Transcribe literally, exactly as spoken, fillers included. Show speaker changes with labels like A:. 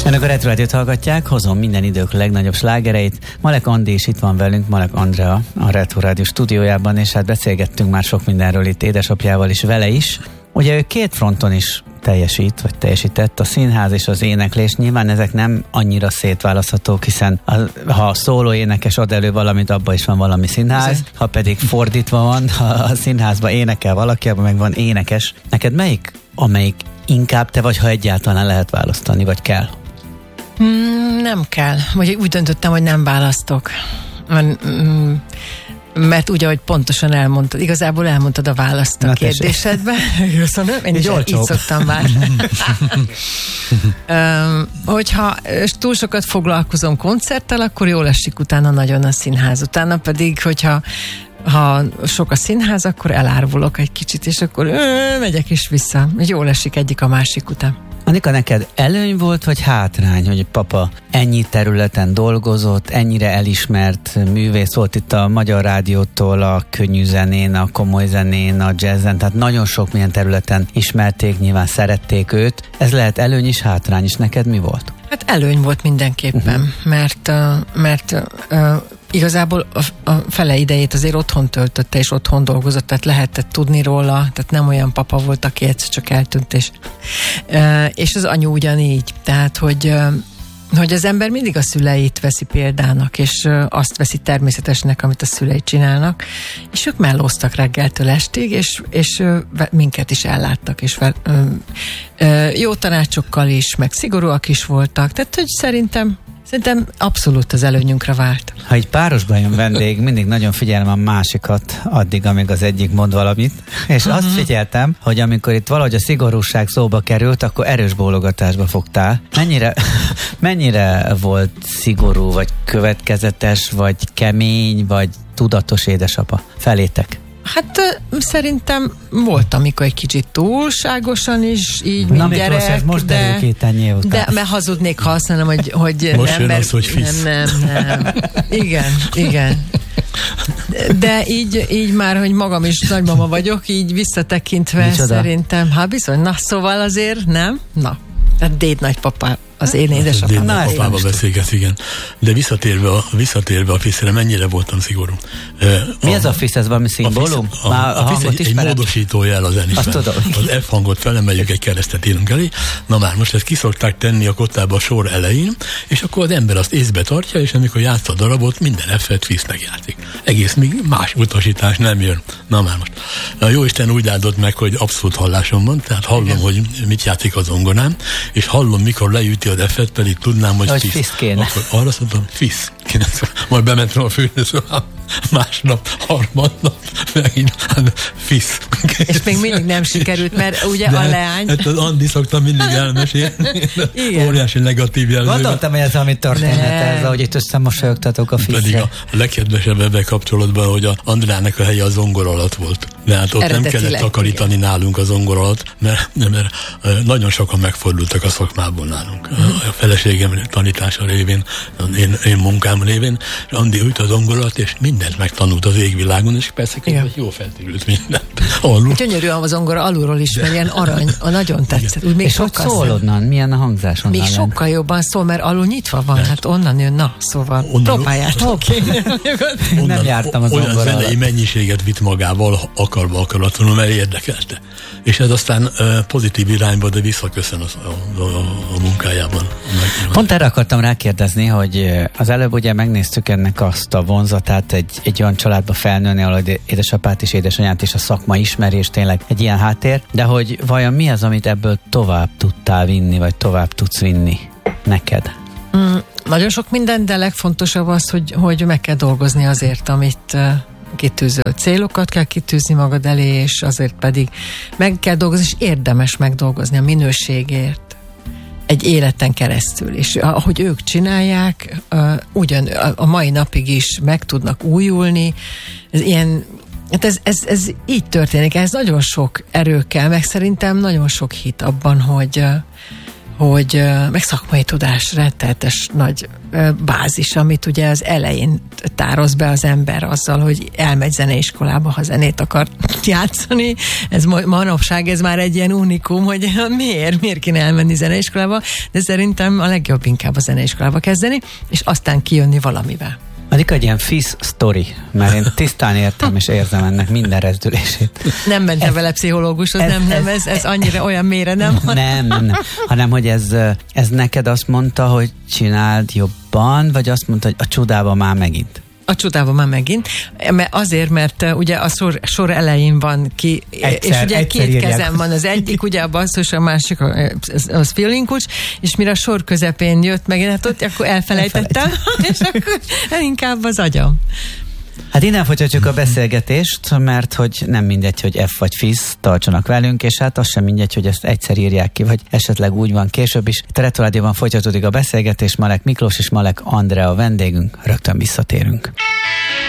A: Önök a Retro Rádiót hallgatják, hozom minden idők legnagyobb slágereit. Malek Andi is itt van velünk, Malek Andrea a Retro Rádió stúdiójában, és hát beszélgettünk már sok mindenről itt édesapjával is, vele is. Ugye ő két fronton is teljesít, vagy teljesített, a színház és az éneklés. Nyilván ezek nem annyira szétválaszthatók, hiszen a, ha a szóló énekes ad elő valamit, abban is van valami színház, ha pedig fordítva van, ha a színházban énekel valaki, abban meg van énekes. Neked melyik, amelyik inkább te vagy, ha egyáltalán lehet választani, vagy kell?
B: Mm, nem kell. Vagy úgy döntöttem, hogy nem választok. Mert, mm, mert úgy, ahogy pontosan elmondtad, igazából elmondtad a választ a kérdésedbe. Köszönöm. Én is így szoktam várni. um, hogyha túl sokat foglalkozom koncerttel, akkor jól esik utána nagyon a színház. Utána pedig, hogyha ha sok a színház, akkor elárvulok egy kicsit, és akkor ö, megyek is vissza. Jól esik egyik a másik után.
A: Annika, neked előny volt, vagy hátrány, hogy papa ennyi területen dolgozott, ennyire elismert művész volt itt a Magyar Rádiótól, a könnyű zenén, a komoly zenén, a jazzen, tehát nagyon sok milyen területen ismerték, nyilván szerették őt. Ez lehet előny is, hátrány is. Neked mi volt?
B: Hát előny volt mindenképpen, uh-huh. mert, mert uh, igazából a, a fele idejét azért otthon töltötte, és otthon dolgozott, tehát lehetett tudni róla, tehát nem olyan papa volt, aki egyszer csak eltűnt, és, uh, és az anyu ugyanígy, tehát hogy, uh, hogy az ember mindig a szüleit veszi példának, és uh, azt veszi természetesnek, amit a szülei csinálnak, és ők mellóztak reggeltől estig, és, és uh, minket is elláttak, és uh, uh, jó tanácsokkal is, meg szigorúak is voltak, tehát hogy szerintem Szerintem abszolút az előnyünkre vált.
A: Ha egy párosban jön vendég, mindig nagyon figyelem a másikat addig, amíg az egyik mond valamit, és uh-huh. azt figyeltem, hogy amikor itt valahogy a szigorúság szóba került, akkor erős bólogatásba fogtál. Mennyire, mennyire volt szigorú, vagy következetes, vagy kemény, vagy tudatos édesapa felétek?
B: Hát szerintem volt, amikor egy kicsit túlságosan is, így,
A: Na,
B: mint gyerek,
A: ez most
B: de,
A: de,
B: mert hazudnék, ha azt mondom, hogy, hogy
C: most
B: nem,
C: jön
B: mert,
C: az, hogy fisz.
B: Nem, nem, nem. Igen, igen. De így, így már, hogy magam is nagymama vagyok, így visszatekintve Micsoda? Szerintem, hát bizony, na szóval azért nem, na, hát déd nagypapa. Az én édesapám.
C: Na, apába beszélget, igen. De visszatérve a, visszatérve a fiszre, mennyire voltam szigorú.
A: Mi a, ez a fisz? Ez valami szimbólum?
C: A, a, a, a fisz egy, egy módosító jel a zenében. Az F hangot felemeljük, egy keresztet írunk elé. Na már most ezt kiszokták tenni a kottába a sor elején, és akkor az ember azt észbe tartja, és amikor játsza a darabot, minden F-et fisznek játszik. Egész még más utasítás nem jön. Na már most. A Jóisten úgy áldott meg, hogy abszolút hallásom van, tehát hallom, igen. hogy mit játszik az zongorám, és hallom, mikor leüti az F-et, pedig tudnám, hogy, hogy fisz. Akkor arra mondtam, fisz. Majd bementem a főnőszobába, másnap, harmadnap, megint fisz.
B: És még mindig nem sikerült, mert ugye de a leány...
C: Hát az Andi szoktam mindig elmesélni. Óriási negatív jelző.
A: Gondoltam, hogy ez valami történet, ez, ahogy itt összemosolyogtatok a fiszre. Pedig
C: a legkedvesebb ebben kapcsolatban, hogy a Andrának a helye a zongor alatt volt. De hát ott nem kellett takarítani igen. nálunk a zongor alatt, mert, mert nagyon sokan megfordultak a szakmából nálunk. A feleségem tanítása révén, én, én munkám révén, Andi ült a zongor alatt, és mindent megtanult az égvilágon, és persze hogy jó feltérült mindent. Alul.
B: Gyönyörű a zongora alulról is, mert ilyen arany, a nagyon tetszett. Úgy még
A: és hogy szól onnan? Milyen a hangzás onnan?
B: Még sokkal jobban szól, mert alul nyitva van, hát onnan jön, na, szóval próbáljátok ki.
A: Nem jártam az zongora alatt.
C: Olyan zenei mennyiséget vitt magával, akarva akaratlanul, mert érdekelte. És ez aztán uh, pozitív irányba, de visszaköszön az, a, a, a munkájában.
A: Pont erre akartam rákérdezni, hogy az előbb ugye megnéztük ennek azt a vonzatát egy, egy olyan családba felnőni, ahol édesapát és édesanyát és a szakma ismeri, és tényleg egy ilyen háttér, de hogy vajon mi az, amit ebből tovább tudtál vinni, vagy tovább tudsz vinni neked?
B: Mm, nagyon sok minden, de legfontosabb az, hogy, hogy meg kell dolgozni azért, amit uh, kitűzöl. Célokat kell kitűzni magad elé, és azért pedig meg kell dolgozni, és érdemes megdolgozni a minőségért egy életen keresztül. És ahogy ők csinálják, uh, ugyan a mai napig is meg tudnak újulni. Ez ilyen, hát ez, ez, ez így történik. Ez nagyon sok erő kell, meg szerintem nagyon sok hit abban, hogy, uh, hogy meg szakmai tudás, rettenetes nagy bázis, amit ugye az elején tároz be az ember azzal, hogy elmegy zeneiskolába, ha zenét akar játszani. Ez manapság, ez már egy ilyen unikum, hogy miért, miért kéne elmenni zeneiskolába, de szerintem a legjobb inkább a zeneiskolába kezdeni, és aztán kijönni valamivel.
A: Addig egy ilyen fisz sztori, mert én tisztán értem és érzem ennek minden rezdülését.
B: Nem mentem vele pszichológushoz, nem, nem, ez, ez annyira olyan mélyre nem.
A: Nem, nem, nem, hanem hogy ez, ez neked azt mondta, hogy csináld jobban, vagy azt mondta, hogy a csodában már megint?
B: A csodában már megint. Azért, mert ugye a sor, sor elején van ki, egyszer, és ugye két írják. Kezem van, az egyik ugye a basszus, a másik az, az fiolinkus, és mire a sor közepén jött meg, hát ott akkor elfelejtettem, és akkor inkább az agyam.
A: Hát innen folytatjuk a beszélgetést, mert hogy nem mindegy, hogy F vagy FISZ, tartsanak velünk, és hát az sem mindegy, hogy ezt egyszer írják ki, vagy esetleg úgy van később is. A Retro Rádióban folytatódik a beszélgetés, Malek Miklós és Malek Andrea a vendégünk, rögtön visszatérünk.